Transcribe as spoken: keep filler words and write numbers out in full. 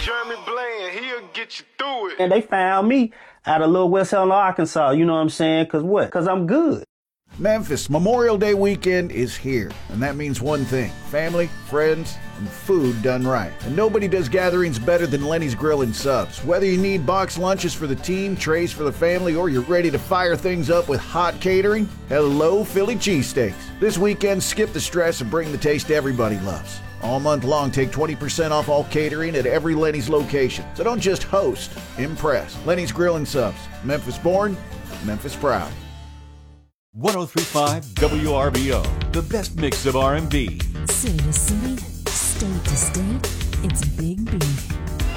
Jeremy Bland, he'll get you through it. And they found me out of Little West Helena, Arkansas. You know what I'm saying? Because what? Because I'm good. Memphis Memorial Day weekend is here, and that means one thing: family, friends, and food done right. And nobody does gatherings better than Lenny's Grill and Subs. Whether you need box lunches for the team, trays for the family, or you're ready to fire things up with hot catering, hello Philly cheesesteaks. This weekend, skip the stress and bring the taste everybody loves. All month long, take twenty percent off all catering at every Lenny's location. So don't just host, impress. Lenny's Grill and Subs. Memphis born, Memphis proud. one oh three point five W R B O, the best mix of R and B. City to city, state to state, it's Big B.